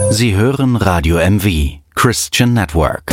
Sie hören Radio MV, Christian Network.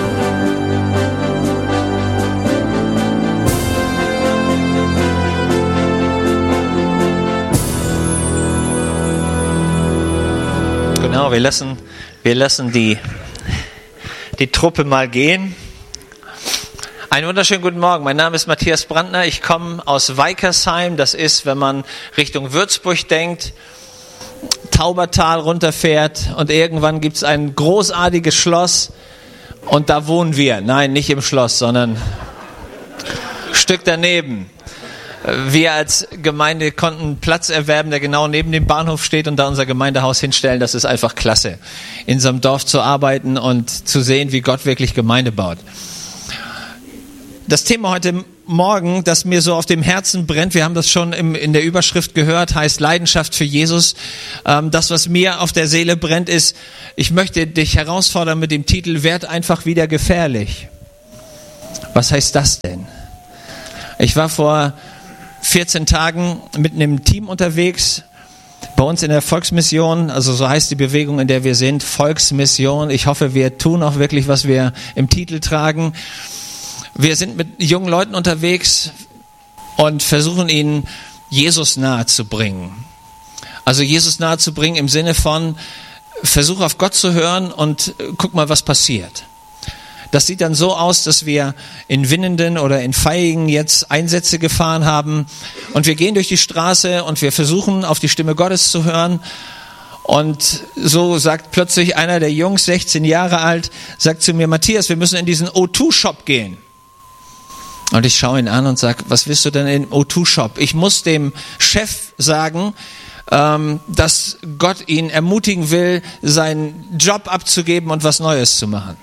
Genau, wir lassen die Truppe mal gehen. Einen wunderschönen guten Morgen. Mein Name ist Matthias Brandner. Ich komme aus Weikersheim. Das ist, wenn man Richtung Würzburg denkt, Taubertal runterfährt und irgendwann gibt es ein großartiges Schloss und da wohnen wir. Nein, nicht im Schloss, sondern ein Stück daneben. Wir als Gemeinde konnten Platz erwerben, der genau neben dem Bahnhof steht und da unser Gemeindehaus hinstellen. Das ist einfach klasse, in so einem Dorf zu arbeiten und zu sehen, wie Gott wirklich Gemeinde baut. Das Thema heute Morgen, das mir so auf dem Herzen brennt, wir haben das schon in der Überschrift gehört, heißt Leidenschaft für Jesus. Das, was mir auf der Seele brennt, ist, ich möchte dich herausfordern mit dem Titel, werd einfach wieder gefährlich. Was heißt das denn? Ich war vor 14 Tagen mit einem Team unterwegs, bei uns in der Volksmission, also so heißt die Bewegung, in der wir sind, Volksmission. Ich hoffe, wir tun auch wirklich, was wir im Titel tragen. Wir sind mit jungen Leuten unterwegs und versuchen ihnen Jesus nahe zu bringen. Also Jesus nahe zu bringen im Sinne von, versuch auf Gott zu hören und guck mal, was passiert. Das sieht dann so aus, dass wir in Winnenden oder in Vaihingen jetzt Einsätze gefahren haben und wir gehen durch die Straße und wir versuchen auf die Stimme Gottes zu hören. Und so sagt plötzlich einer der Jungs, 16 Jahre alt, sagt zu mir, Matthias, wir müssen in diesen O2-Shop gehen. Und ich schaue ihn an und sage, was willst du denn im O2-Shop? Ich muss dem Chef sagen, dass Gott ihn ermutigen will, seinen Job abzugeben und was Neues zu machen.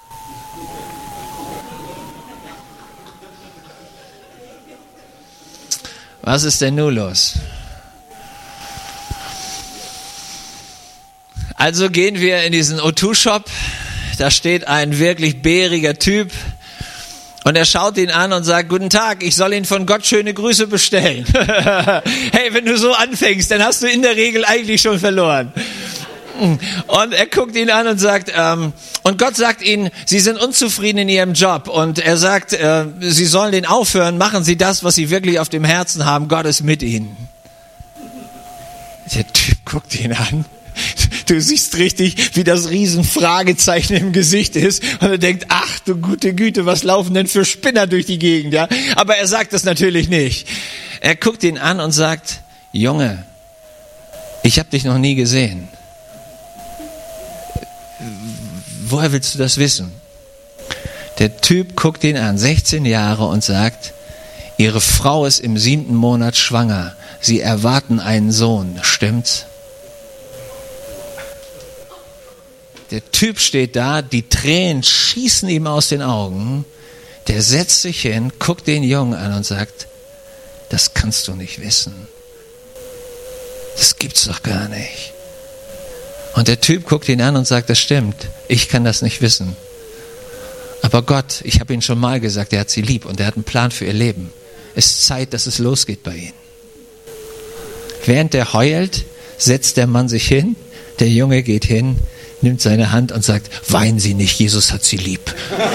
Was ist denn nun los? Also gehen wir in diesen O2-Shop, da steht ein wirklich bäriger Typ und er schaut ihn an und sagt, guten Tag, ich soll Ihnen von Gott schöne Grüße bestellen. Hey, wenn du so anfängst, dann hast du in der Regel eigentlich schon verloren. Und er guckt ihn an und sagt, und Gott sagt ihnen, sie sind unzufrieden in ihrem Job. Und er sagt, sie sollen den aufhören, machen sie das, was sie wirklich auf dem Herzen haben. Gott ist mit ihnen. Der Typ guckt ihn an. Du siehst richtig, wie das Riesenfragezeichen im Gesicht ist. Und er denkt, ach du gute Güte, was laufen denn für Spinner durch die Gegend? Ja? Aber er sagt das natürlich nicht. Er guckt ihn an und sagt, Junge, ich habe dich noch nie gesehen. Woher willst du das wissen? Der Typ guckt ihn an, 16 Jahre, und sagt, ihre Frau ist im 7. Monat schwanger. Sie erwarten einen Sohn. Stimmt's? Der Typ steht da, die Tränen schießen ihm aus den Augen. Der setzt sich hin, guckt den Jungen an und sagt, das kannst du nicht wissen. Das gibt's doch gar nicht. Und der Typ guckt ihn an und sagt, das stimmt, ich kann das nicht wissen. Aber Gott, ich habe Ihnen schon mal gesagt, er hat sie lieb und er hat einen Plan für ihr Leben. Es ist Zeit, dass es losgeht bei ihnen. Während er heult, setzt der Mann sich hin, der Junge geht hin, nimmt seine Hand und sagt, weinen Sie nicht, Jesus hat sie lieb.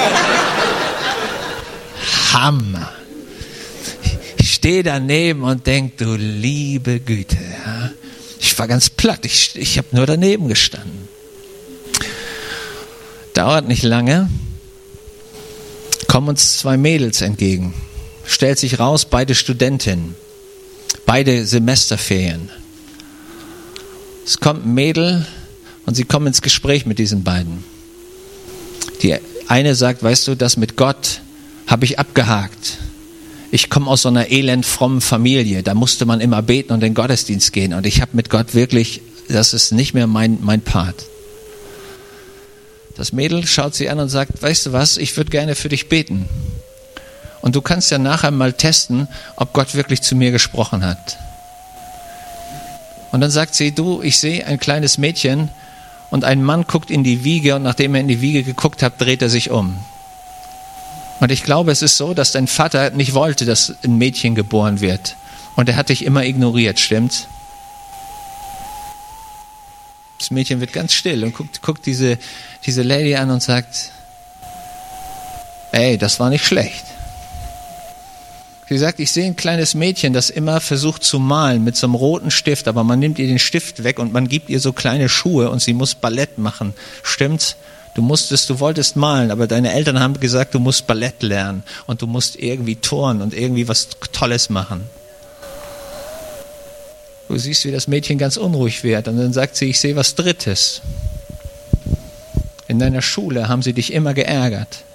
Hammer. Ich stehe daneben und denke, du liebe Güte, ja. Ich war ganz platt, ich habe nur daneben gestanden. Dauert nicht lange, kommen uns 2 Mädels entgegen. Stellt sich raus, beide Studentinnen, beide Semesterferien. Es kommt ein Mädel und sie kommen ins Gespräch mit diesen beiden. Die eine sagt, weißt du, das mit Gott habe ich abgehakt. Ich komme aus so einer elendfrommen Familie, da musste man immer beten und in den Gottesdienst gehen. Und ich habe mit Gott wirklich, das ist nicht mehr mein Part. Das Mädel schaut sie an und sagt, weißt du was, ich würde gerne für dich beten. Und du kannst ja nachher mal testen, ob Gott wirklich zu mir gesprochen hat. Und dann sagt sie, du, ich sehe ein kleines Mädchen und ein Mann guckt in die Wiege und nachdem er in die Wiege geguckt hat, dreht er sich um. Und ich glaube, es ist so, dass dein Vater nicht wollte, dass ein Mädchen geboren wird. Und er hat dich immer ignoriert, stimmt's? Das Mädchen wird ganz still und guckt diese Lady an und sagt, ey, das war nicht schlecht. Sie sagt, ich sehe ein kleines Mädchen, das immer versucht zu malen mit so einem roten Stift, aber man nimmt ihr den Stift weg und man gibt ihr so kleine Schuhe und sie muss Ballett machen. Stimmt's? Du wolltest malen, aber deine Eltern haben gesagt, du musst Ballett lernen und du musst irgendwie turnen und irgendwie was Tolles machen. Du siehst, wie das Mädchen ganz unruhig wird und dann sagt sie, ich sehe was Drittes. In deiner Schule haben sie dich immer geärgert.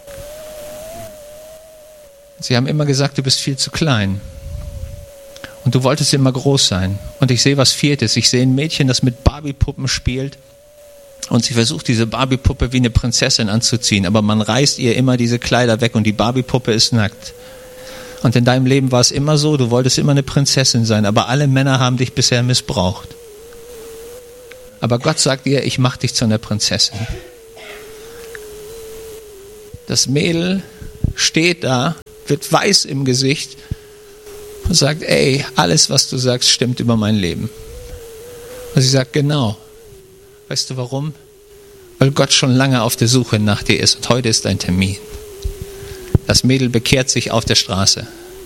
Sie haben immer gesagt, du bist viel zu klein. Und du wolltest immer groß sein. Und ich sehe was Viertes. Ich sehe ein Mädchen, das mit Barbie-Puppen spielt. Und sie versucht, diese Barbie-Puppe wie eine Prinzessin anzuziehen. Aber man reißt ihr immer diese Kleider weg und die Barbie-Puppe ist nackt. Und in deinem Leben war es immer so, du wolltest immer eine Prinzessin sein. Aber alle Männer haben dich bisher missbraucht. Aber Gott sagt ihr, ich mache dich zu einer Prinzessin. Das Mädel steht da, wird weiß im Gesicht und sagt, ey, alles, was du sagst, stimmt über mein Leben. Und sie sagt, genau. Weißt du warum? Weil Gott schon lange auf der Suche nach dir ist und heute ist dein Termin. Das Mädel bekehrt sich auf der Straße.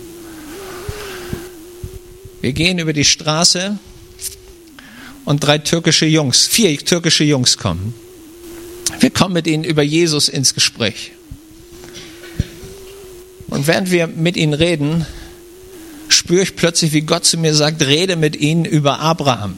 Wir gehen über die Straße und 4 türkische Jungs kommen. Wir kommen mit ihnen über Jesus ins Gespräch. Und während wir mit ihnen reden, spüre ich plötzlich, wie Gott zu mir sagt, rede mit ihnen über Abraham.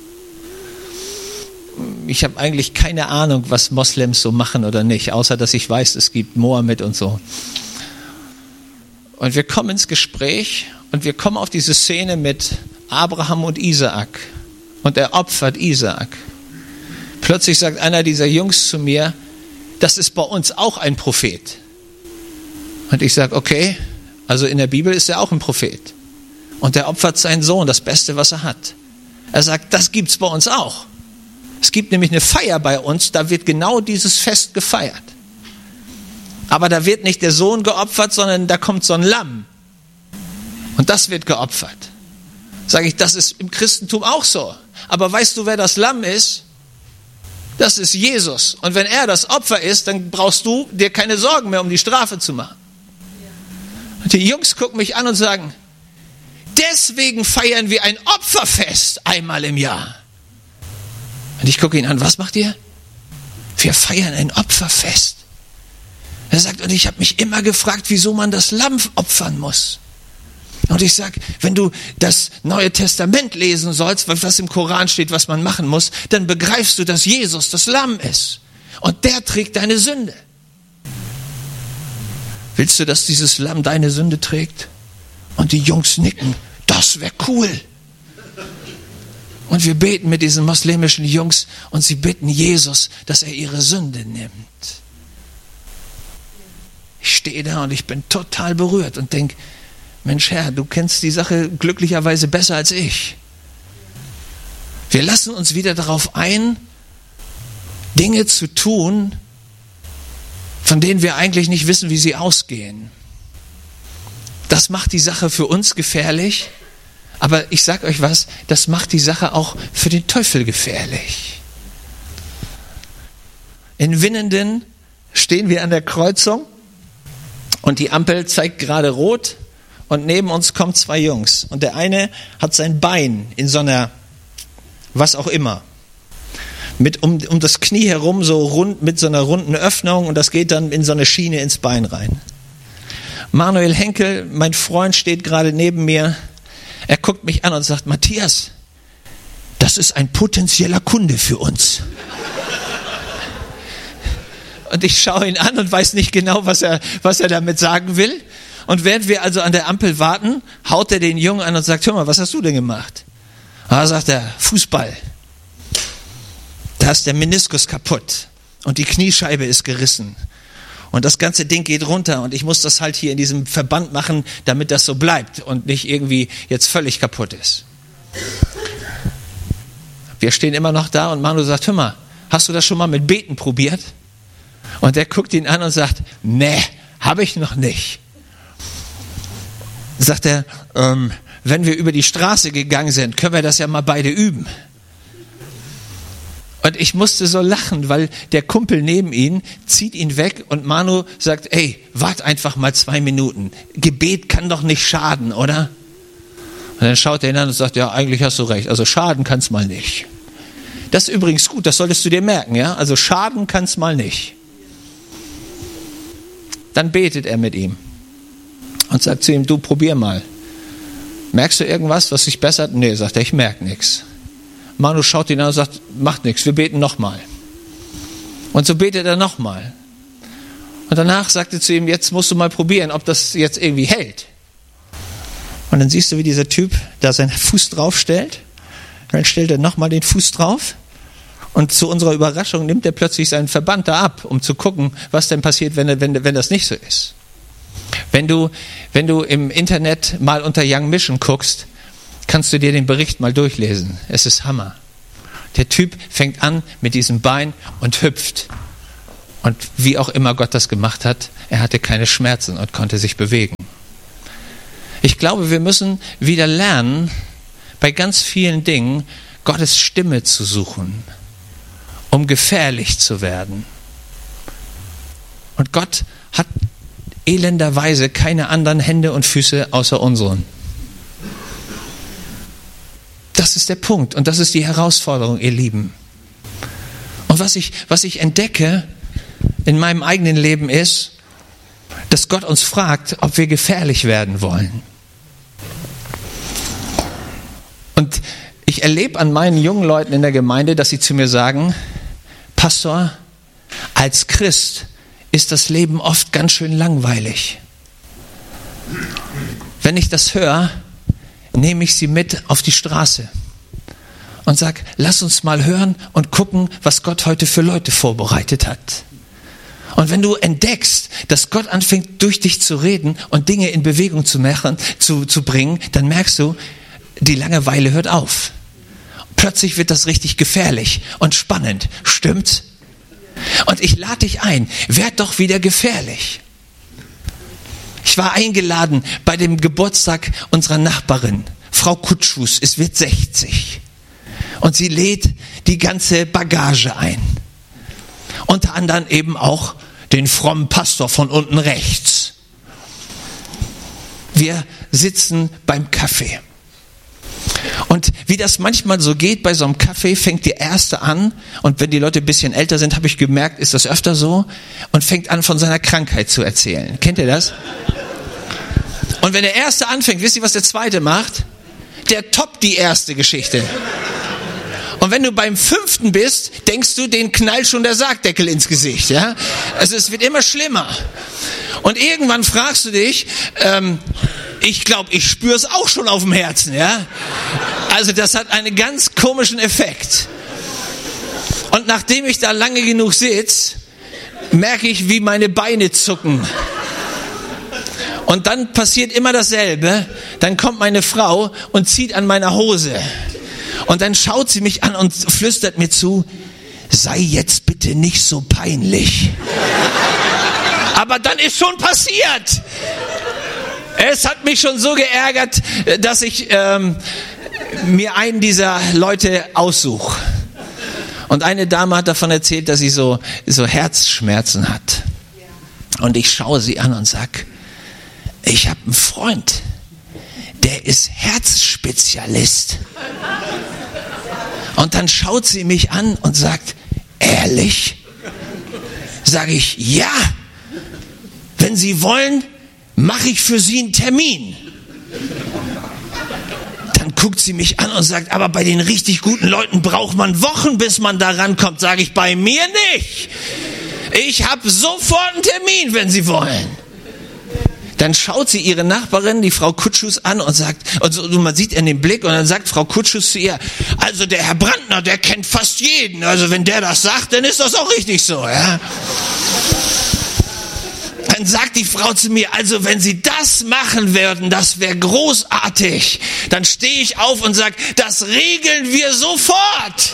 Ich habe eigentlich keine Ahnung, was Moslems so machen oder nicht, außer dass ich weiß, es gibt Mohammed und so. Und wir kommen ins Gespräch und wir kommen auf diese Szene mit Abraham und Isaak. Und er opfert Isaak. Plötzlich sagt einer dieser Jungs zu mir, das ist bei uns auch ein Prophet. Und ich sage, okay, also in der Bibel ist er auch ein Prophet. Und er opfert seinen Sohn, das Beste, was er hat. Er sagt, das gibt's bei uns auch. Es gibt nämlich eine Feier bei uns, da wird genau dieses Fest gefeiert. Aber da wird nicht der Sohn geopfert, sondern da kommt so ein Lamm. Und das wird geopfert. Sage ich, das ist im Christentum auch so. Aber weißt du, wer das Lamm ist? Das ist Jesus. Und wenn er das Opfer ist, dann brauchst du dir keine Sorgen mehr, um die Strafe zu machen. Und die Jungs gucken mich an und sagen, deswegen feiern wir ein Opferfest einmal im Jahr. Und ich gucke ihn an, was macht ihr? Wir feiern ein Opferfest. Er sagt, und ich habe mich immer gefragt, wieso man das Lamm opfern muss. Und ich sage, wenn du das Neue Testament lesen sollst, was im Koran steht, was man machen muss, dann begreifst du, dass Jesus das Lamm ist. Und der trägt deine Sünde. Willst du, dass dieses Lamm deine Sünde trägt? Und die Jungs nicken, das wäre cool. Und wir beten mit diesen muslimischen Jungs und sie bitten Jesus, dass er ihre Sünde nimmt. Ich stehe da und ich bin total berührt und denke, Mensch Herr, du kennst die Sache glücklicherweise besser als ich. Wir lassen uns wieder darauf ein, Dinge zu tun, von denen wir eigentlich nicht wissen, wie sie ausgehen. Das macht die Sache für uns gefährlich, aber ich sage euch was, das macht die Sache auch für den Teufel gefährlich. In Winnenden stehen wir an der Kreuzung und die Ampel zeigt gerade rot und neben uns kommen 2 Jungs und der eine hat sein Bein in so einer, was auch immer, mit um das Knie herum so rund mit so einer runden Öffnung und das geht dann in so eine Schiene ins Bein rein. Manuel Henkel, mein Freund, steht gerade neben mir. Er guckt mich an und sagt, Matthias, das ist ein potenzieller Kunde für uns. Und ich schaue ihn an und weiß nicht genau, was er damit sagen will. Und während wir also an der Ampel warten, haut er den Jungen an und sagt, hör mal, was hast du denn gemacht? Da sagt er, Fußball. Da ist der Meniskus kaputt und die Kniescheibe ist gerissen. Und das ganze Ding geht runter und ich muss das halt hier in diesem Verband machen, damit das so bleibt und nicht irgendwie jetzt völlig kaputt ist. Wir stehen immer noch da und Manu sagt, hör mal, hast du das schon mal mit Beten probiert? Und der guckt ihn an und sagt, nee, habe ich noch nicht. Sagt er, wenn wir über die Straße gegangen sind, können wir das ja mal beide üben. Und ich musste so lachen, weil der Kumpel neben ihn zieht ihn weg und Manu sagt, ey, wart einfach mal 2 Minuten. Gebet kann doch nicht schaden, oder? Und dann schaut er ihn an und sagt, ja, eigentlich hast du recht. Also schaden kann's mal nicht. Das ist übrigens gut, das solltest du dir merken, ja? Also schaden kann's mal nicht. Dann betet er mit ihm und sagt zu ihm, du probier mal. Merkst du irgendwas, was sich bessert? Nee, sagt er, ich merke nichts. Manu schaut ihn an und sagt, macht nichts, wir beten nochmal. Und so betet er nochmal. Und danach sagt er zu ihm, jetzt musst du mal probieren, ob das jetzt irgendwie hält. Und dann siehst du, wie dieser Typ da seinen Fuß draufstellt. Dann stellt er nochmal den Fuß drauf. Und zu unserer Überraschung nimmt er plötzlich seinen Verband da ab, um zu gucken, was denn passiert, wenn das nicht so ist. Wenn du im Internet mal unter Young Mission guckst, kannst du dir den Bericht mal durchlesen. Es ist Hammer. Der Typ fängt an mit diesem Bein und hüpft. Und wie auch immer Gott das gemacht hat, er hatte keine Schmerzen und konnte sich bewegen. Ich glaube, wir müssen wieder lernen, bei ganz vielen Dingen Gottes Stimme zu suchen, um gefährlich zu werden. Und Gott hat elenderweise keine anderen Hände und Füße außer unseren. Das ist der Punkt und das ist die Herausforderung, ihr Lieben. Und was ich entdecke in meinem eigenen Leben ist, dass Gott uns fragt, ob wir gefährlich werden wollen. Und ich erlebe an meinen jungen Leuten in der Gemeinde, dass sie zu mir sagen, Pastor, als Christ ist das Leben oft ganz schön langweilig. Wenn ich das höre, nehme ich sie mit auf die Straße und sage, lass uns mal hören und gucken, was Gott heute für Leute vorbereitet hat. Und wenn du entdeckst, dass Gott anfängt, durch dich zu reden und Dinge in Bewegung zu machen, zu bringen, dann merkst du, die Langeweile hört auf. Plötzlich wird das richtig gefährlich und spannend. Stimmt's? Und ich lade dich ein, werd doch wieder gefährlich. Ich war eingeladen bei dem Geburtstag unserer Nachbarin, Frau Kutschus, es wird 60. Und sie lädt die ganze Bagage ein. Unter anderem eben auch den frommen Pastor von unten rechts. Wir sitzen beim Kaffee. Und wie das manchmal so geht, bei so einem Kaffee fängt der Erste an, und wenn die Leute ein bisschen älter sind, habe ich gemerkt, ist das öfter so, und fängt an, von seiner Krankheit zu erzählen. Kennt ihr das? Und wenn der Erste anfängt, wisst ihr, was der Zweite macht? Der toppt die erste Geschichte. Und wenn du beim 5. bist, denkst du, den knallt schon der Sargdeckel ins Gesicht. Ja? Also es wird immer schlimmer. Und irgendwann fragst du dich, ich glaube, ich spüre es auch schon auf dem Herzen. Ja? Also das hat einen ganz komischen Effekt. Und nachdem ich da lange genug sitze, merke ich, wie meine Beine zucken. Und dann passiert immer dasselbe. Dann kommt meine Frau und zieht an meiner Hose. Und dann schaut sie mich an und flüstert mir zu, sei jetzt bitte nicht so peinlich. Aber dann ist schon passiert. Es hat mich schon so geärgert, dass ich mir einen dieser Leute aussuche. Und eine Dame hat davon erzählt, dass sie so Herzschmerzen hat. Und ich schaue sie an und sage, ich habe einen Freund, der ist Herzspezialist. Und dann schaut sie mich an und sagt, ehrlich? Sage ich, ja. Wenn Sie wollen, mache ich für Sie einen Termin. Dann guckt sie mich an und sagt, aber bei den richtig guten Leuten braucht man Wochen, bis man da rankommt. Sage ich, bei mir nicht. Ich habe sofort einen Termin, wenn Sie wollen. Dann schaut sie ihre Nachbarin, die Frau Kutschus, an und sagt, und man sieht in den Blick, und dann sagt Frau Kutschus zu ihr, also der Herr Brandner, der kennt fast jeden. Also wenn der das sagt, dann ist das auch richtig so. Ja? Dann sagt die Frau zu mir, also wenn Sie das machen würden, das wäre großartig. Dann stehe ich auf und sage, das regeln wir sofort.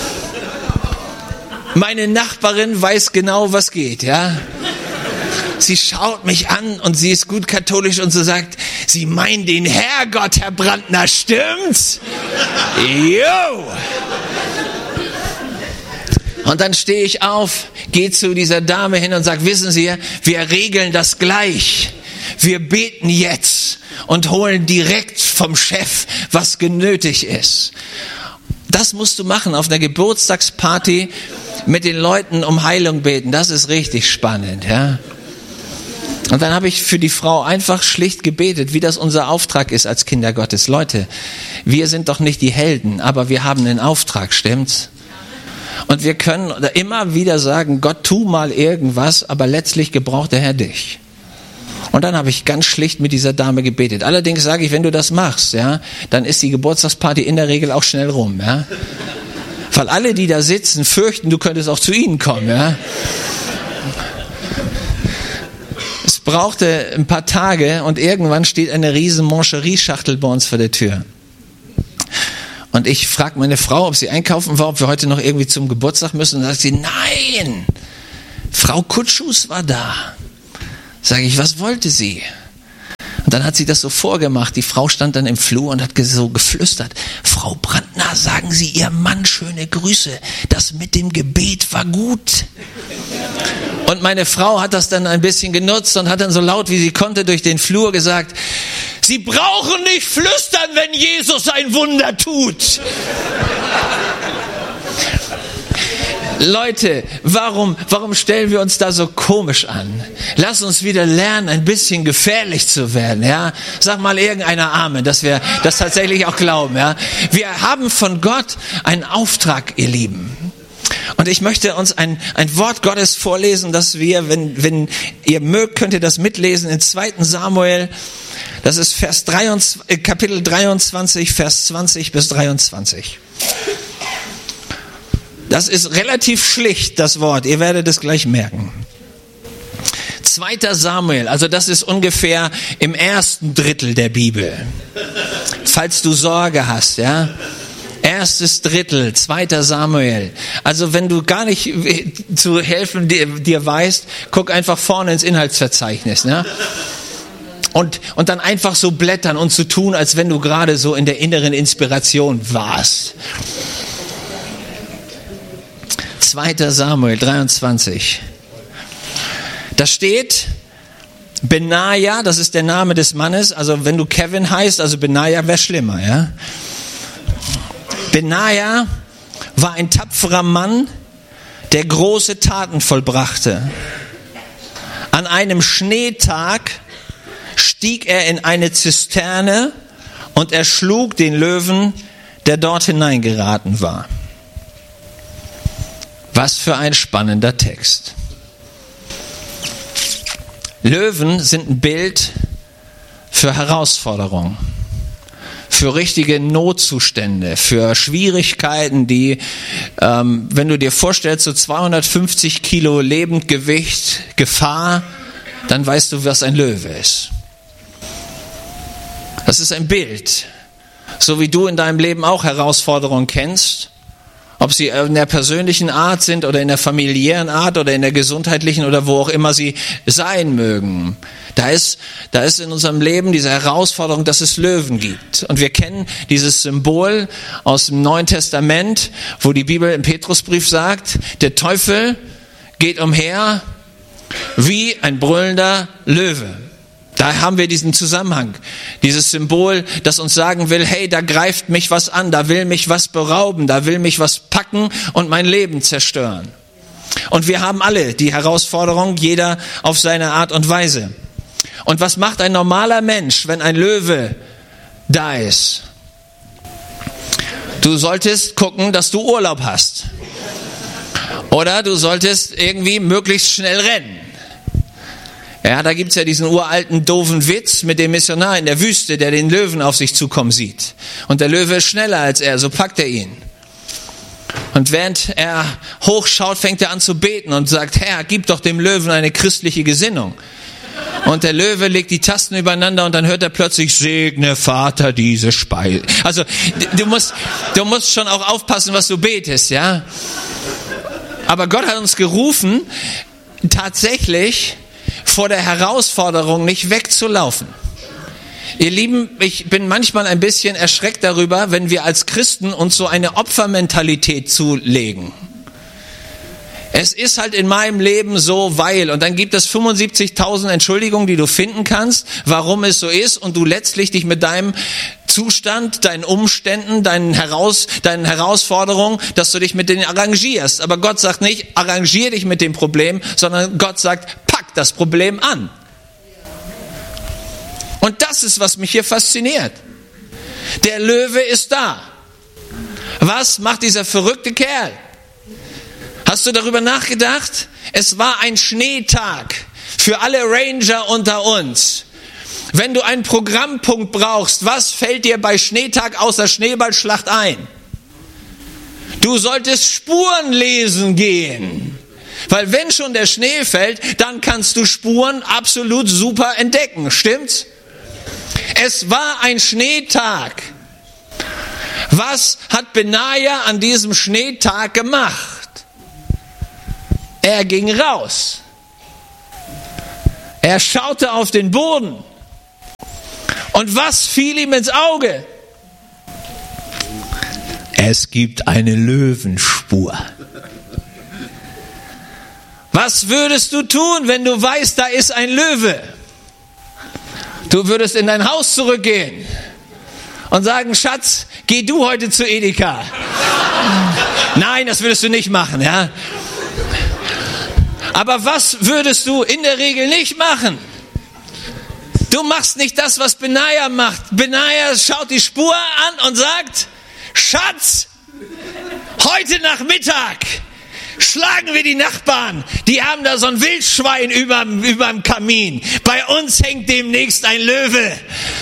Meine Nachbarin weiß genau, was geht, ja. Sie schaut mich an und sie ist gut katholisch und so sagt, Sie meinen den Herrgott, Herr Brandner, stimmt's? Jo! Und dann stehe ich auf, gehe zu dieser Dame hin und sage, wissen Sie, wir regeln das gleich. Wir beten jetzt und holen direkt vom Chef, was genötigt ist. Das musst du machen auf einer Geburtstagsparty, mit den Leuten um Heilung beten. Das ist richtig spannend, ja. Und dann habe ich für die Frau einfach schlicht gebetet, wie das unser Auftrag ist als Kinder Gottes. Leute, wir sind doch nicht die Helden, aber wir haben einen Auftrag, stimmt's? Und wir können immer wieder sagen, Gott, tu mal irgendwas, aber letztlich gebraucht der Herr dich. Und dann habe ich ganz schlicht mit dieser Dame gebetet. Allerdings sage ich, wenn du das machst, ja, dann ist die Geburtstagsparty in der Regel auch schnell rum, ja. Weil alle, die da sitzen, fürchten, du könntest auch zu ihnen kommen, ja. Es brauchte ein paar Tage und irgendwann steht eine riesen Mancherie-Schachtel bei uns vor der Tür. Und ich frage meine Frau, ob sie einkaufen war, ob wir heute noch irgendwie zum Geburtstag müssen. Und dann sagt sie, nein, Frau Kutschus war da. Sage ich, was wollte sie? Und dann hat sie das so vorgemacht. Die Frau stand dann im Flur und hat so geflüstert. Frau Brandner, sagen Sie Ihrem Mann schöne Grüße. Das mit dem Gebet war gut. Und meine Frau hat das dann ein bisschen genutzt und hat dann so laut wie sie konnte durch den Flur gesagt, Sie brauchen nicht flüstern, wenn Jesus ein Wunder tut. Leute, warum stellen wir uns da so komisch an? Lass uns wieder lernen, ein bisschen gefährlich zu werden, ja? Sag mal irgendeiner Amen, dass wir das tatsächlich auch glauben, ja? Wir haben von Gott einen Auftrag, ihr Lieben. Und ich möchte uns ein Wort Gottes vorlesen, dass wir, wenn ihr mögt, könnt ihr das mitlesen in 2. Samuel. Das ist Kapitel 23, Vers 20 bis 23. Das ist relativ schlicht, das Wort. Ihr werdet es gleich merken. 2. Samuel, also das ist ungefähr im ersten Drittel der Bibel. Falls du Sorge hast, ja. Erstes Drittel, 2. Samuel. Also wenn du gar nicht zu helfen dir weißt, guck einfach vorne ins Inhaltsverzeichnis, ne? Und dann einfach so blättern und so tun, als wenn du gerade so in der inneren Inspiration warst. 2. Samuel 23. Da steht Benaja, das ist der Name des Mannes. Also wenn du Kevin heißt, also Benaja wäre schlimmer, ja. Benaja war ein tapferer Mann, der große Taten vollbrachte. An einem Schneetag stieg er in eine Zisterne und erschlug den Löwen, der dort hineingeraten war. Was für ein spannender Text. Löwen sind ein Bild für Herausforderungen, für richtige Notzustände, für Schwierigkeiten, die, wenn du dir vorstellst, so 250 Kilo Lebendgewicht, Gefahr, dann weißt du, was ein Löwe ist. Das ist ein Bild, so wie du in deinem Leben auch Herausforderungen kennst, ob sie in der persönlichen Art sind oder in der familiären Art oder in der gesundheitlichen oder wo auch immer sie sein mögen. Da ist in unserem Leben diese Herausforderung, dass es Löwen gibt. Und wir kennen dieses Symbol aus dem Neuen Testament, wo die Bibel im Petrusbrief sagt, der Teufel geht umher wie ein brüllender Löwe. Da haben wir diesen Zusammenhang, dieses Symbol, das uns sagen will, hey, da greift mich was an, da will mich was berauben, da will mich was packen und mein Leben zerstören. Und wir haben alle die Herausforderung, jeder auf seine Art und Weise. Und was macht ein normaler Mensch, wenn ein Löwe da ist? Du solltest gucken, dass du Urlaub hast. Oder du solltest irgendwie möglichst schnell rennen. Ja, da gibt's ja diesen uralten, doofen Witz mit dem Missionar in der Wüste, der den Löwen auf sich zukommen sieht. Und der Löwe ist schneller als er, so packt er ihn. Und während er hochschaut, fängt er an zu beten und sagt, Herr, gib doch dem Löwen eine christliche Gesinnung. Und der Löwe legt die Tasten übereinander und dann hört er plötzlich, segne Vater diese Speise. Also du musst schon auch aufpassen, was du betest, ja. Aber Gott hat uns gerufen, tatsächlich vor der Herausforderung nicht wegzulaufen. Ihr Lieben, ich bin manchmal ein bisschen erschreckt darüber, wenn wir als Christen uns so eine Opfermentalität zulegen. Es ist halt in meinem Leben so, weil. Und dann gibt es 75.000 Entschuldigungen, die du finden kannst, warum es so ist. Und du letztlich dich mit deinem Zustand, deinen Umständen, deinen Herausforderungen, dass du dich mit denen arrangierst. Aber Gott sagt nicht, arrangier dich mit dem Problem, sondern Gott sagt, pack das Problem an. Und das ist, was mich hier fasziniert. Der Löwe ist da. Was macht dieser verrückte Kerl? Hast du darüber nachgedacht? Es war ein Schneetag für alle Ranger unter uns. Wenn du einen Programmpunkt brauchst, was fällt dir bei Schneetag außer Schneeballschlacht ein? Du solltest Spuren lesen gehen. Weil wenn schon der Schnee fällt, dann kannst du Spuren absolut super entdecken. Stimmt's? Es war ein Schneetag. Was hat Benaja an diesem Schneetag gemacht? Er ging raus. Er schaute auf den Boden. Und was fiel ihm ins Auge? Es gibt eine Löwenspur. Was würdest du tun, wenn du weißt, da ist ein Löwe? Du würdest in dein Haus zurückgehen und sagen, Schatz, geh du heute zu Edeka. Nein, das würdest du nicht machen, ja? Aber was würdest du in der Regel nicht machen? Du machst nicht das, was Benaja macht. Benaja schaut die Spur an und sagt, Schatz, heute Nachmittag schlagen wir die Nachbarn. Die haben da so ein Wildschwein überm Kamin. Bei uns hängt demnächst ein Löwe.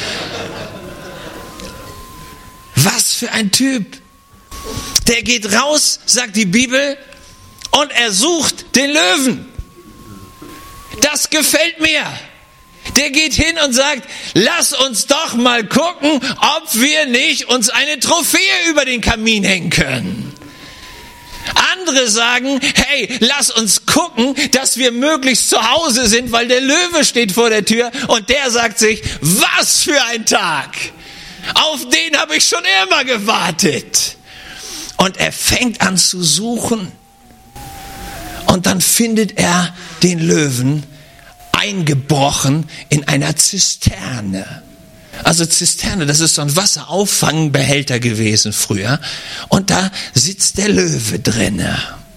Was für ein Typ. Der geht raus, sagt die Bibel, und er sucht den Löwen. Das gefällt mir. Der geht hin und sagt, lass uns doch mal gucken, ob wir nicht uns eine Trophäe über den Kamin hängen können. Andere sagen, hey, lass uns gucken, dass wir möglichst zu Hause sind, weil der Löwe steht vor der Tür, und der sagt sich, was für ein Tag. Auf den habe ich schon immer gewartet. Und er fängt an zu suchen. Und dann findet er den Löwen eingebrochen in einer Zisterne. Also Zisterne, das ist so ein Wasserauffangbehälter gewesen früher. Und da sitzt der Löwe drinne.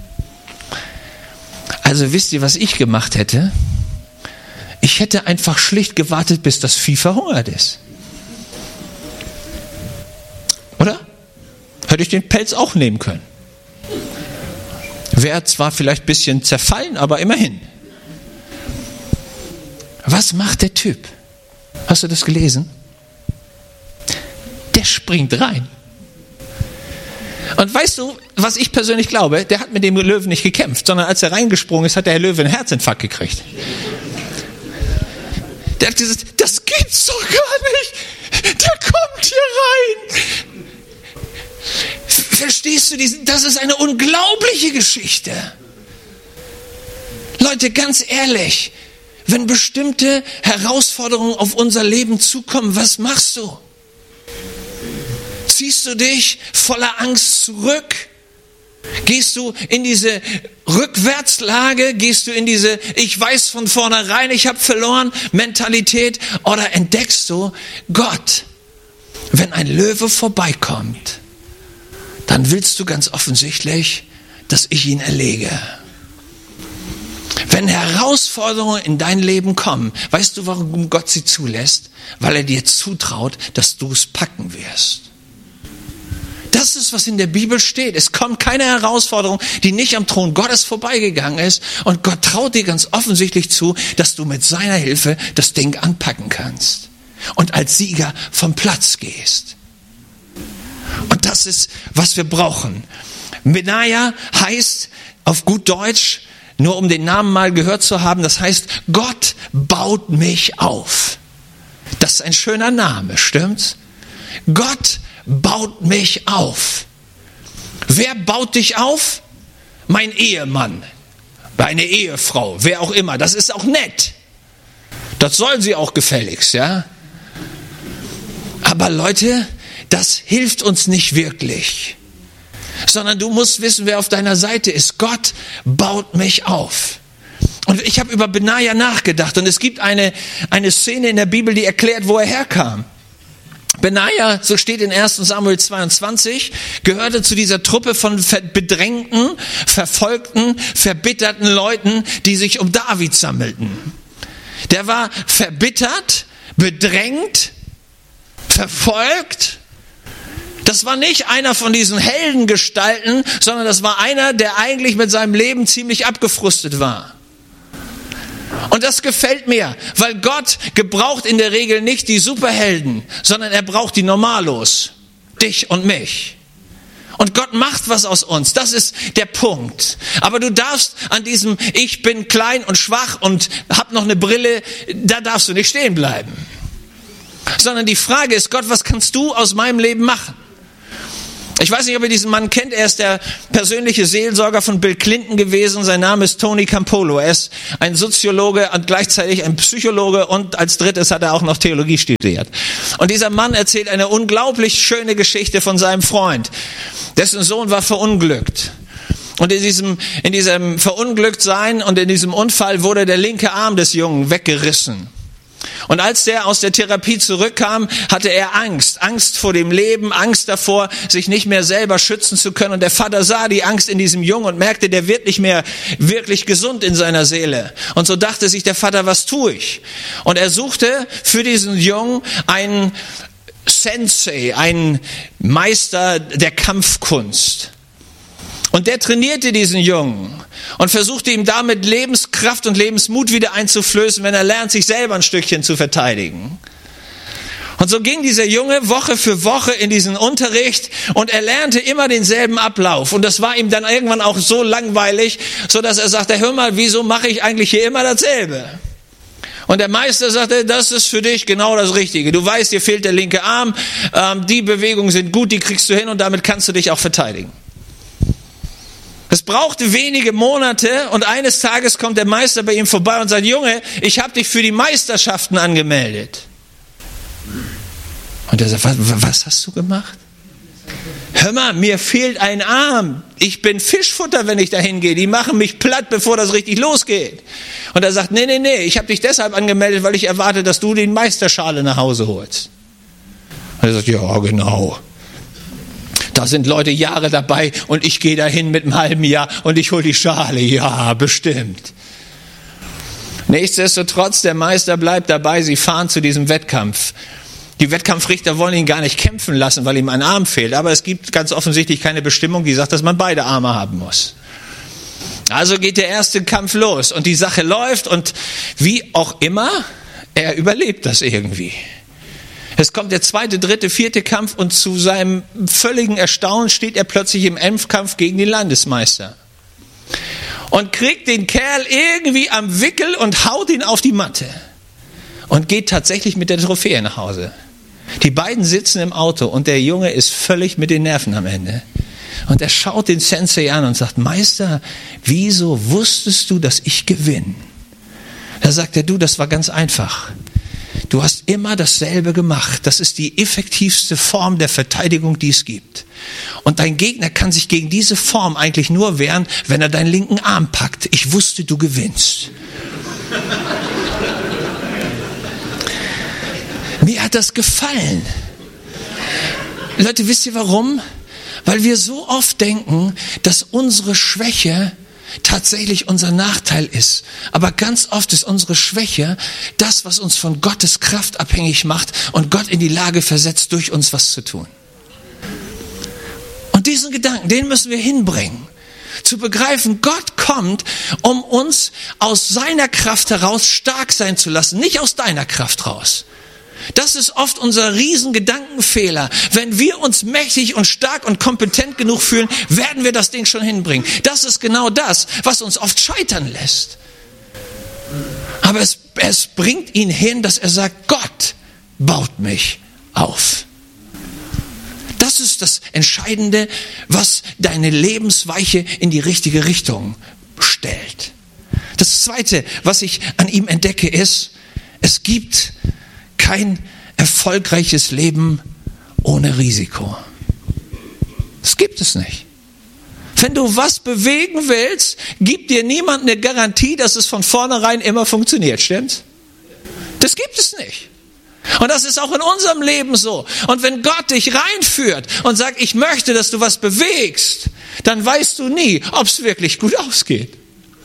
Also wisst ihr, was ich gemacht hätte? Ich hätte einfach schlicht gewartet, bis das Vieh verhungert ist. Oder? Hätte ich den Pelz auch nehmen können. Wäre zwar vielleicht ein bisschen zerfallen, aber immerhin. Was macht der Typ? Hast du das gelesen? Der springt rein. Und weißt du, was ich persönlich glaube? Der hat mit dem Löwen nicht gekämpft, sondern als er reingesprungen ist, hat der Löwe einen Herzinfarkt gekriegt. Der hat gesagt, das gibt's doch gar nicht. Der kommt hier rein. Verstehst du diesen? Das ist eine unglaubliche Geschichte. Leute, ganz ehrlich, wenn bestimmte Herausforderungen auf unser Leben zukommen, was machst du? Ziehst du dich voller Angst zurück? Gehst du in diese Rückwärtslage? Gehst du in diese ich weiß von vornherein, ich habe verloren Mentalität? Oder entdeckst du Gott, wenn ein Löwe vorbeikommt, dann willst du ganz offensichtlich, dass ich ihn erlege. Wenn Herausforderungen in dein Leben kommen, weißt du, warum Gott sie zulässt? Weil er dir zutraut, dass du es packen wirst. Das ist, was in der Bibel steht. Es kommt keine Herausforderung, die nicht am Thron Gottes vorbeigegangen ist. Und Gott traut dir ganz offensichtlich zu, dass du mit seiner Hilfe das Ding anpacken kannst. Und als Sieger vom Platz gehst. Und das ist, was wir brauchen. Benaja heißt auf gut Deutsch, nur um den Namen mal gehört zu haben, das heißt, Gott baut mich auf. Das ist ein schöner Name, stimmt's? Gott baut mich auf. Wer baut dich auf? Mein Ehemann, meine Ehefrau, wer auch immer. Das ist auch nett. Das sollen sie auch gefälligst, ja? Aber Leute, das hilft uns nicht wirklich. sondern du musst wissen, wer auf deiner Seite ist. Gott baut mich auf. Und ich habe über Benaja nachgedacht und es gibt eine Szene in der Bibel, die erklärt, wo er herkam. Benaja, so steht in 1. Samuel 22, gehörte zu dieser Truppe von bedrängten, verfolgten, verbitterten Leuten, die sich um David sammelten. Der war verbittert, bedrängt, verfolgt. Das war nicht einer von diesen Heldengestalten, sondern das war einer, der eigentlich mit seinem Leben ziemlich abgefrustet war. Und das gefällt mir, weil Gott gebraucht in der Regel nicht die Superhelden, sondern er braucht die Normalos, dich und mich. Und Gott macht was aus uns, das ist der Punkt. Aber du darfst an diesem, ich bin klein und schwach und hab noch eine Brille, da darfst du nicht stehen bleiben. Sondern die Frage ist, Gott, was kannst du aus meinem Leben machen? Ich weiß nicht, ob ihr diesen Mann kennt. Er ist der persönliche Seelsorger von Bill Clinton gewesen. Sein Name ist Tony Campolo. Er ist ein Soziologe und gleichzeitig ein Psychologe und als drittes hat er auch noch Theologie studiert. Und dieser Mann erzählt eine unglaublich schöne Geschichte von seinem Freund. Dessen Sohn war verunglückt. Und in diesem Verunglücktsein und in diesem Unfall wurde der linke Arm des Jungen weggerissen. Und als der aus der Therapie zurückkam, hatte er Angst vor dem Leben, Angst davor, sich nicht mehr selber schützen zu können. Und der Vater sah die Angst in diesem Jungen und merkte, der wird nicht mehr wirklich gesund in seiner Seele. Und so dachte sich der Vater, was tue ich? Und er suchte für diesen Jungen einen Sensei, einen Meister der Kampfkunst. Und der trainierte diesen Jungen und versuchte ihm damit Lebenskraft und Lebensmut wieder einzuflößen, wenn er lernt, sich selber ein Stückchen zu verteidigen. Und so ging dieser Junge Woche für Woche in diesen Unterricht und er lernte immer denselben Ablauf. Und das war ihm dann irgendwann auch so langweilig, so dass er sagte, hör mal, wieso mache ich eigentlich hier immer dasselbe? Und der Meister sagte, das ist für dich genau das Richtige. Du weißt, dir fehlt der linke Arm, die Bewegungen sind gut, die kriegst du hin und damit kannst du dich auch verteidigen. Es brauchte wenige Monate und eines Tages kommt der Meister bei ihm vorbei und sagt, Junge, ich habe dich für die Meisterschaften angemeldet. Und er sagt, was hast du gemacht? Hör mal, mir fehlt ein Arm. Ich bin Fischfutter, wenn ich da hingehe. Die machen mich platt, bevor das richtig losgeht. Und er sagt, nee, ich habe dich deshalb angemeldet, weil ich erwarte, dass du die Meisterschale nach Hause holst. Und er sagt, ja, genau. Da sind Leute Jahre dabei und ich gehe dahin mit einem halben Jahr und ich hole die Schale. Ja, bestimmt. Nichtsdestotrotz, der Meister bleibt dabei, sie fahren zu diesem Wettkampf. Die Wettkampfrichter wollen ihn gar nicht kämpfen lassen, weil ihm ein Arm fehlt. Aber es gibt ganz offensichtlich keine Bestimmung, die sagt, dass man beide Arme haben muss. Also geht der erste Kampf los und die Sache läuft und wie auch immer, er überlebt das irgendwie. Es kommt der zweite, dritte, vierte Kampf und zu seinem völligen Erstaunen steht er plötzlich im Endkampf gegen den Landesmeister. Und kriegt den Kerl irgendwie am Wickel und haut ihn auf die Matte. Und geht tatsächlich mit der Trophäe nach Hause. Die beiden sitzen im Auto und der Junge ist völlig mit den Nerven am Ende. Und er schaut den Sensei an und sagt, Meister, wieso wusstest du, dass ich gewinne? Da sagt er, du, das war ganz einfach. Du hast immer dasselbe gemacht. Das ist die effektivste Form der Verteidigung, die es gibt. Und dein Gegner kann sich gegen diese Form eigentlich nur wehren, wenn er deinen linken Arm packt. Ich wusste, du gewinnst. Mir hat das gefallen. Leute, wisst ihr warum? Weil wir so oft denken, dass unsere Schwäche tatsächlich unser Nachteil ist. Aber ganz oft ist unsere Schwäche das, was uns von Gottes Kraft abhängig macht und Gott in die Lage versetzt, durch uns was zu tun. Und diesen Gedanken, den müssen wir hinbringen. Zu begreifen, Gott kommt, um uns aus seiner Kraft heraus stark sein zu lassen, nicht aus deiner Kraft raus. Das ist oft unser Riesengedankenfehler. Wenn wir uns mächtig und stark und kompetent genug fühlen, werden wir das Ding schon hinbringen. Das ist genau das, was uns oft scheitern lässt. Aber es bringt ihn hin, dass er sagt, Gott baut mich auf. Das ist das Entscheidende, was deine Lebensweiche in die richtige Richtung stellt. Das Zweite, was ich an ihm entdecke, ist, es gibt kein erfolgreiches Leben ohne Risiko. Das gibt es nicht. Wenn du was bewegen willst, gibt dir niemand eine Garantie, dass es von vornherein immer funktioniert, stimmt's? Das gibt es nicht. Und das ist auch in unserem Leben so. Und wenn Gott dich reinführt und sagt, ich möchte, dass du was bewegst, dann weißt du nie, ob es wirklich gut ausgeht.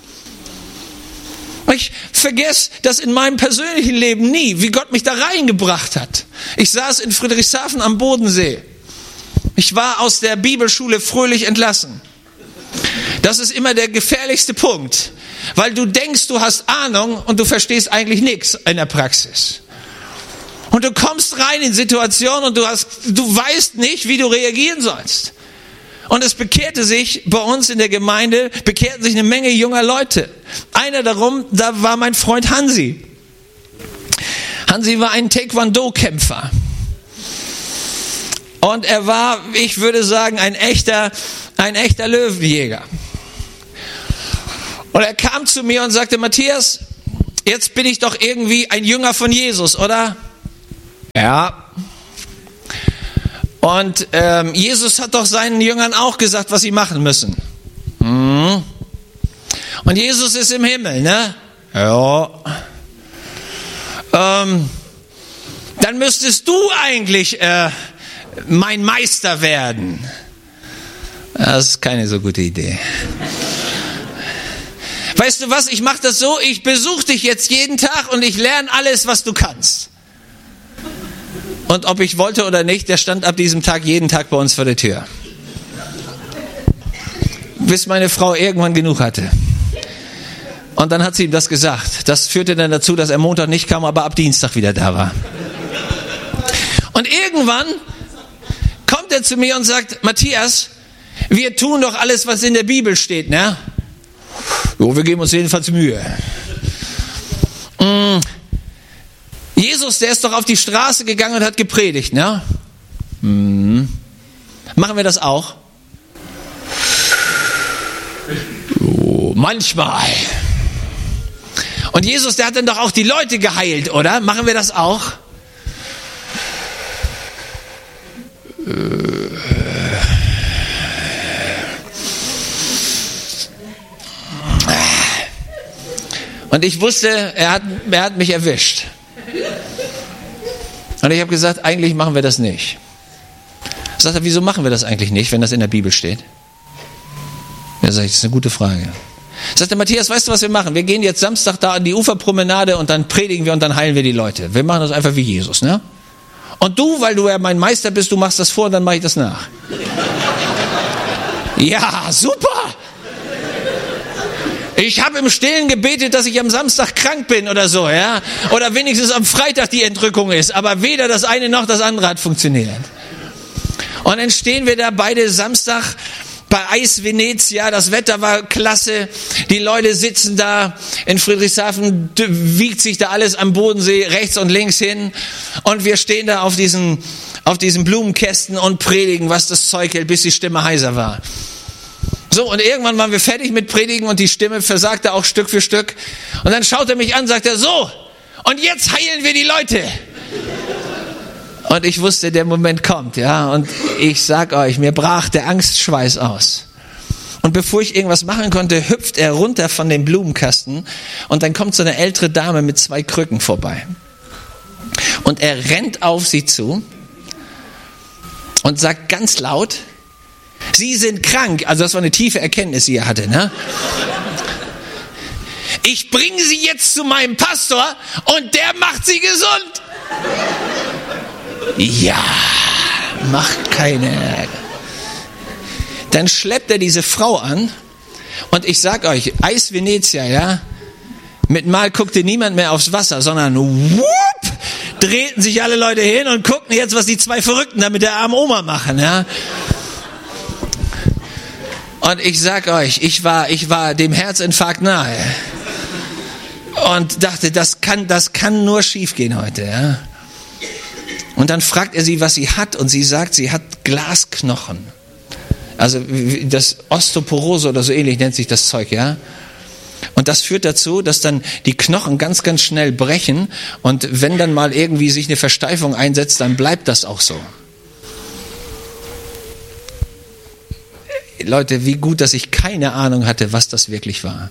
Ich vergesse das in meinem persönlichen Leben nie, wie Gott mich da reingebracht hat. Ich saß in Friedrichshafen am Bodensee. Ich war aus der Bibelschule fröhlich entlassen. Das ist immer der gefährlichste Punkt, weil du denkst, du hast Ahnung und du verstehst eigentlich nichts in der Praxis. Und du kommst rein in Situationen und du weißt nicht, wie du reagieren sollst. Und es bekehrte sich bei uns in der Gemeinde, bekehrten sich eine Menge junger Leute. Einer darum, da war mein Freund Hansi. Hansi war ein Taekwondo-Kämpfer. Und er war, ich würde sagen, ein echter Löwenjäger. Und er kam zu mir und sagte, Matthias, jetzt bin ich doch irgendwie ein Jünger von Jesus, oder? Ja. Und Jesus hat doch seinen Jüngern auch gesagt, was sie machen müssen. Und Jesus ist im Himmel, ne? Ja. Dann müsstest du eigentlich mein Meister werden. Das ist keine so gute Idee. Weißt du was, ich mache das so, ich besuche dich jetzt jeden Tag und ich lerne alles, was du kannst. Und ob ich wollte oder nicht, der stand ab diesem Tag jeden Tag bei uns vor der Tür. Bis meine Frau irgendwann genug hatte. Und dann hat sie ihm das gesagt. Das führte dann dazu, dass er Montag nicht kam, aber ab Dienstag wieder da war. Und irgendwann kommt er zu mir und sagt, Matthias, wir tun doch alles, was in der Bibel steht, ne? Jo, wir geben uns jedenfalls Mühe. Jesus, der ist doch auf die Straße gegangen und hat gepredigt, ne? Machen wir das auch? Oh, manchmal. Und Jesus, der hat dann doch auch die Leute geheilt, oder? Machen wir das auch? Und ich wusste, er hat mich erwischt. Und ich habe gesagt, eigentlich machen wir das nicht. Sagt er, wieso machen wir das eigentlich nicht, wenn das in der Bibel steht? Ja, sag ich, das ist eine gute Frage. Sagt er, Matthias, weißt du, was wir machen? Wir gehen jetzt Samstag da an die Uferpromenade und dann predigen wir und dann heilen wir die Leute. Wir machen das einfach wie Jesus, ne? Und du, weil du ja mein Meister bist, du machst das vor und dann mache ich das nach. Ja, super! Ich habe im Stillen gebetet, dass ich am Samstag krank bin oder so, ja? Oder wenigstens am Freitag die Entrückung ist. Aber weder das eine noch das andere hat funktioniert. Und dann stehen wir da beide Samstag bei Eis Venezia. Das Wetter war klasse. Die Leute sitzen da in Friedrichshafen, wiegt sich da alles am Bodensee rechts und links hin. Und wir stehen da auf diesen Blumenkästen und predigen, was das Zeug hält, bis die Stimme heiser war. So, und irgendwann waren wir fertig mit Predigen und die Stimme versagte auch Stück für Stück. Und dann schaut er mich an und sagt er, so, und jetzt heilen wir die Leute. Und ich wusste, der Moment kommt, ja. Und ich sag euch, mir brach der Angstschweiß aus. Und bevor ich irgendwas machen konnte, hüpft er runter von dem Blumenkasten und dann kommt so eine ältere Dame mit 2 Krücken vorbei. Und er rennt auf sie zu und sagt ganz laut, Sie sind krank. Also das war eine tiefe Erkenntnis, die er hatte, ne? Ich bringe Sie jetzt zu meinem Pastor und der macht Sie gesund. Ja, mach keine Ärger. Dann schleppt er diese Frau an und ich sag euch, Eis Venezia, ja, mit Mal guckte niemand mehr aufs Wasser, sondern whoop, drehten sich alle Leute hin und guckten jetzt, was die 2 Verrückten da mit der armen Oma machen, ja. Und ich sag euch, ich war dem Herzinfarkt nahe und dachte, das kann nur schief gehen heute, ja. Und dann fragt er sie, was sie hat, und sie sagt, sie hat Glasknochen. Also das Osteoporose oder so ähnlich nennt sich das Zeug, ja. Und das führt dazu, dass dann die Knochen ganz, ganz schnell brechen, und wenn dann mal irgendwie sich eine Versteifung einsetzt, dann bleibt das auch so. Leute, wie gut, dass ich keine Ahnung hatte, was das wirklich war.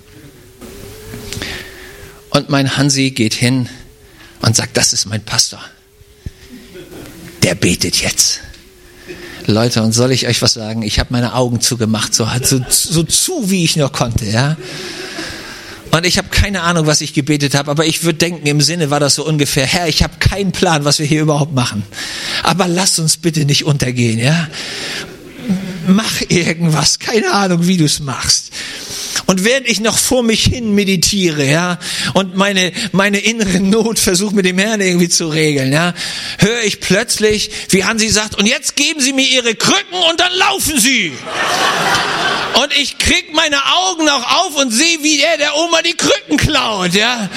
Und mein Hansi geht hin und sagt, das ist mein Pastor. Der betet jetzt. Leute, und soll ich euch was sagen? Ich habe meine Augen zugemacht, so zu, wie ich nur konnte, ja. Und ich habe keine Ahnung, was ich gebetet habe, aber ich würde denken, im Sinne war das so ungefähr, Herr, ich habe keinen Plan, was wir hier überhaupt machen. Aber lass uns bitte nicht untergehen, ja. Mach irgendwas, keine Ahnung, wie du es machst. Und während ich noch vor mich hin meditiere, ja, und meine innere Not versuche mit dem Herrn irgendwie zu regeln, ja, höre ich plötzlich, wie Hansi sagt, und jetzt geben Sie mir Ihre Krücken und dann laufen Sie. Und ich krieg meine Augen noch auf und sehe, wie der Oma die Krücken klaut, ja.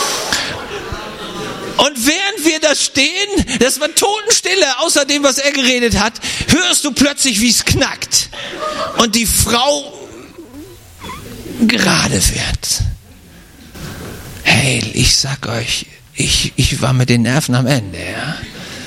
Und während wir da stehen, das war Totenstille, außer dem, was er geredet hat, hörst du plötzlich, wie es knackt. Und die Frau gerade wird. Hey, ich sag euch, ich war mit den Nerven am Ende, ja.